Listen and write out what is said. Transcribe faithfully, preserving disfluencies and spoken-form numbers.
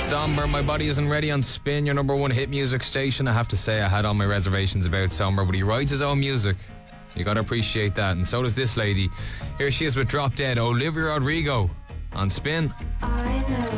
Somber, My Body Isn't Ready on Spin, your number one hit music station. I have to say, I had all my reservations about Somber, but he writes his own music. You gotta appreciate that, and so does this lady. Here she is with Drop Dead, Olivia Rodrigo on Spin. I know